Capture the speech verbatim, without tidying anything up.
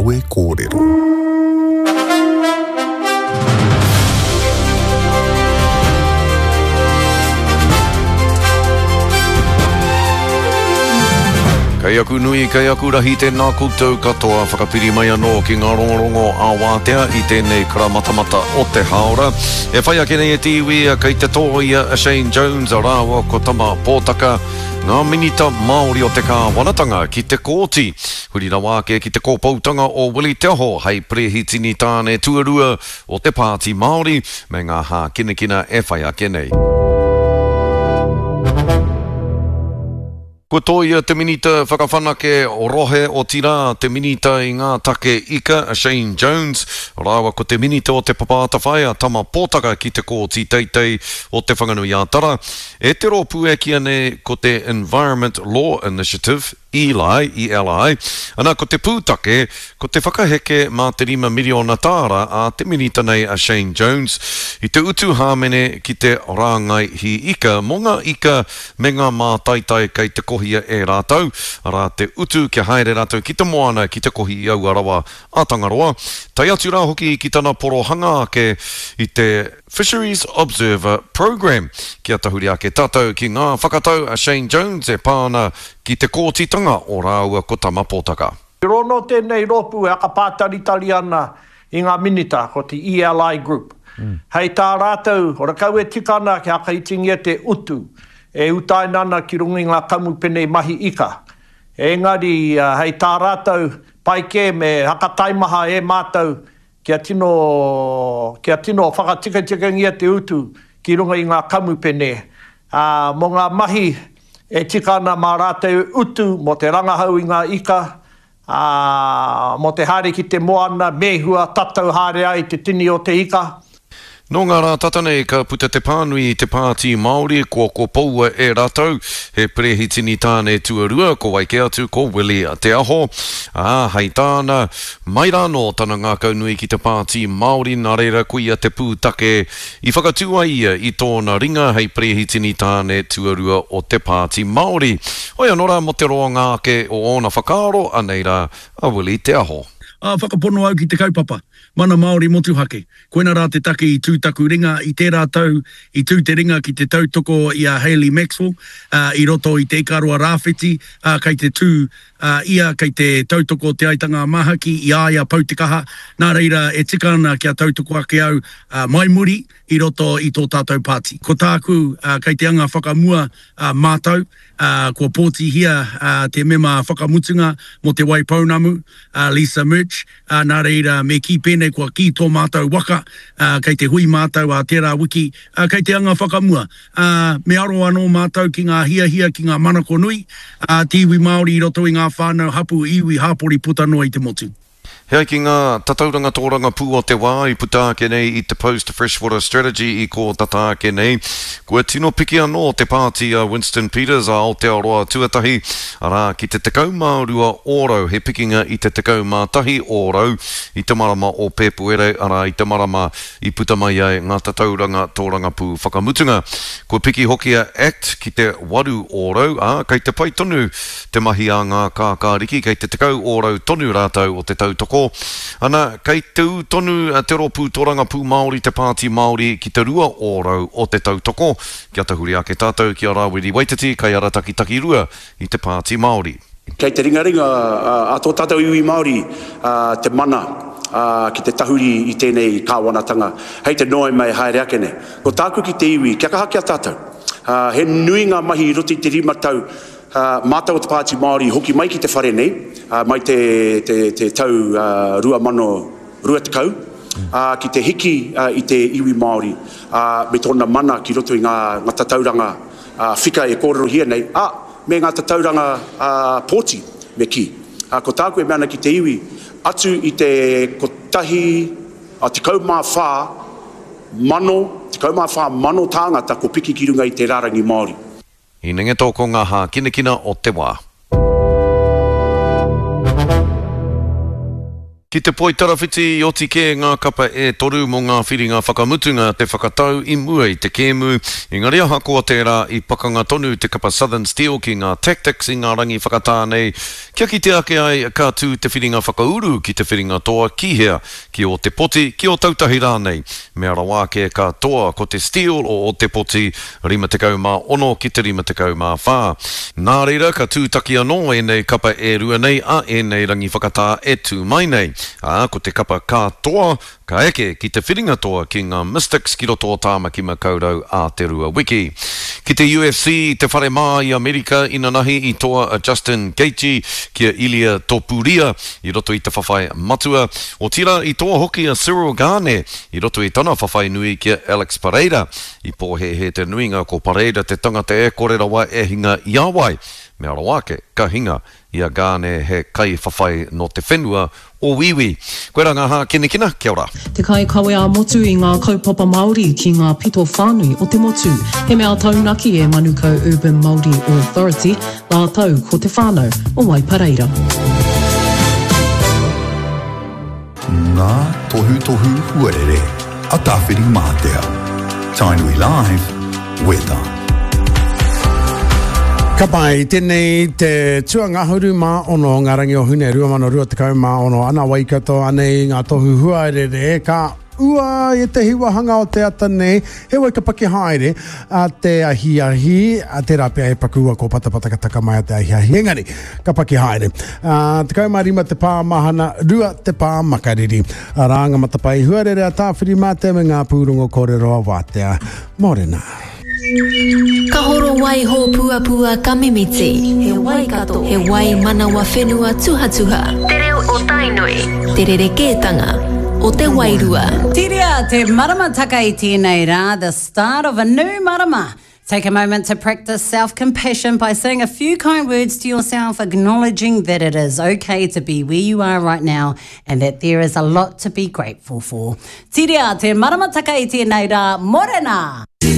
Awe Kōrero. Kei aku nui, kei aku rahi tēnā koutou katoa whakapiri mai anō ki ngā rongorongo a wātea i tēnei karamatamata o te haora. E whai ake nei e tiwi kei te tōia a Shane Jones a rāua ko tama pōtaka ngā minita Māori o te kāwanatanga ki te kōti. Huri na wāke ki te kōpautanga o Willie Te Aho hei prehitini tāne tuarua o te pāti Māori me ngā hā kinekina e whai ake nei. Ko toia te minita whakawhanake o rohe o tira te minita i ngā take ika a Shane Jones. Rāua ko te minita o te papata whai a tama pōtaka ki te kōti teitei o te whanganui ātara. E te rōpū e kia ne ko te Environment Law Initiative, E L I, E L I. Ana ko te pūtake, ko te whakaheke mā te rima miliona tāra a te minita nei a Shane Jones. I te utu hāmene ki te rāngai hi ika, mō ngā ika me ngā mā taitai kei te kohia e rātau. Arā te utu kia haere rātau ki te moana ki te kohi i au arawa a Tangaroa. Tai atu rā hoki ki tana porohanga ake i te Fisheries Observer Program. Kia tahuri ake tātou ki ngā whakatau a Shane Jones e pāna ki te kōtitanga o rāua ko tama pōtaka. I rono tēnei rōpū e aka pātaritari ana i ngā minita ko te E L I Group. Mm. Hei tā rātou, ora kau e tikana ki aka itingia te utu, e utai nana ki rungi ngā kamupene mahi ika. Engari, uh, hei tā rātou, pai ke me haka taimaha e mātou, kia tino, kia tino whakatikatika te utu ki runga i ngā kamupene. Uh, mo ngā mahi e tikana mā rātou utu mo te rangahau i ngā ika, uh, mo te haere ki te moana, mehua, tatau haere ai te tini o te ika. No ngā rā tatane ka puta te pānui i te pāti Māori ko ko paua e rātou he prehitini tāne tuarua ko waike atu ko Willie Te Aho. Ah, hei tāna mai rāno tana ngā kaunui ki te pāti Māori nā reira kuia te pūtake i whakatua ia i tōna ringa hei prehitini tāne tuarua o te pāti Māori. Oia nora mo te roa ngāke o ona whakaaro anei rā a Willie Te Aho. A whakapono au ki te kaupapa, mana Māori motuhake. Koina rā te take i tūtaku ringa, i tērā tau, i tū te ringa ki te tautoko i a Hayley Maxwell, uh, i roto i te ikarua rāwhiti, uh, kei te tū uh, ia kei te tautoko te aitanga mahaki, i aia pautikaha, nā reira e tikana ki a tautoko ake au uh, mai muri, i roto i tō tātou pāti. Ko tāku, uh, kei te anga whakamua uh, mātau, uh, kua pōti hia uh, te mema whakamutunga mo te Waipounamu, uh, Lisa Murch, uh, nā reira me ki pēnei kua ki tō mātau waka, uh, kei te hui mātau a tērā wiki, uh, kei te anga whakamua. Uh, me aro anō mātau ki ngā hia hia ki ngā manako nui, uh, tiwi Māori i roto i ngā whānau hapu iwi hāpori puta noa i te motu. Hea ki ngā tatauranga tōranga pū o te wā i puta ake nei i te Post Freshwater Strategy i ko tata ake nei. Kua tino piki anō te pāti a Winston Peters a Aotearoa tuatahi. Arā ki te tekau mā rua ōrau he pikinga i te tekau mā tahi ōrau i te marama o Pepuere. Arā i te marama i puta mai ai ngā tatauranga tōranga pū whakamutunga. Kua piki hoki a Act ki te waru ōrau. A kei te pai tonu te mahi a ngā kākāriki kei te tekau ōrau tonu rātau o te tautoko. Ana, kei tau tonu te ropu tōranga pū Māori te pāti Māori ki te rua ōrau o te tautoko. Kia tahuri ake tātou ki a Rawiri Waititi, kai ara taki taki rua i te pāti Māori. Kei te ringa ringa a tō tātou iwi Māori te mana ki te tahuri i tēnei kāwanatanga. Hei te noe mai haere ake ne. Ko tāku ki te iwi, kia kaha kia tātou. He nui ngā mahi roti te rima tau Uh, mātau o te pāti Māori hoki mai ki te whare nei, uh, mai te, te, te tau uh, rua mano rua te kau, uh, ki te hiki uh, i te iwi Māori, uh, me tōna mana ki roto i ngā, ngā tatauranga uh, whika e kōrero hia nei, ah, me ngā tatauranga uh, pōti me ki. Uh, ko tāku e meana ki te iwi, atu i te kotahi, uh, te kaumā whā mano, te kaumā whā mano tāngata ko piki ki runga i te rarangi Māori. I nenga tōko ngā hā kinekina o te wā. Ki te poi tarawhiti o ti ke ngā kapa e toru mo ngā whiringa whakamutunga te whakatau i mua i te kēmu. I ngā rea hakoa tērā i pakanga tonu te kapa Southern Steel ki ngā tactics i ngā rangi whakatānei. Kia ki te ake ai ka tū te whiringa whakauru ki te whiringa toa kihea ki o te poti ki o tautahi rānei. Mea rawa ke ka toa ko te steel o o te poti rima te kau mā ono ki te rima te kau mā whā. Nā reira ka tūtaki anō e nei kapa e rua nei a e nei rangi whakatā e tū mai nei. A, ko te kapa katoa, ka eke ki te whiringa toa ki ngā Mystics ki roto o tāmaki makaurau a te rua wiki. Ki te U F C, te whare mā i Amerika ina nahi i toa a Justin Gaethje ki a Ilia Topuria i roto i te whawhai matua. O tira i toa hoki a Cyril Gane i roto i tana whawhai nui ki a Alex Pereira. I pōhe he te nuinga ko Pereira te tangata e kore rawa e hinga i awai. Mea rawake, ka hinga i a Gane he kai whawhai no te whenua o wiwi. Koe rā ngā hā kene kina, kia ora. Te kai kawe a motu i ngā kaupapa Māori ki ngā pito whānui o te motu. He mea taunaki e Manukau Urban Māori Authority, la tau ko te whānau o Waipareira. Ngā tohu tohu huarere, a tāwhiri mātea. Tainui Live, weather. Ka pai, tēnei te tua ngahuru mā ono ngā rangi o hune rua mana rua te kau mā ono ana waikato anei ngā tohu huarere ka ua e te hiwahanga o te ata nei he wai ka paki haere a te ahi ahi a te rapea e pakua ko patapata taka mai a te ahi ahi engari ka paki haere a te kau marima te pā mahana rua te pā makariri a ranga matapai huarere a tāwhiri mā te me ngā pūrongo kōrero a wātea Morena. Ka horo wai ho pua pua ka mimiti. He wai kato. He wai manawa whenua tuha tuha. Te reo o tainui. Te rere kētanga o te wairua. Tiria te marama taka i tēnei rā, the start of a new marama. Take a moment to practice self-compassion by saying a few kind words to yourself, acknowledging that it is okay to be where you are right now and that there is a lot to be grateful for. Tiria te marama taka i tēnei rā, Morena.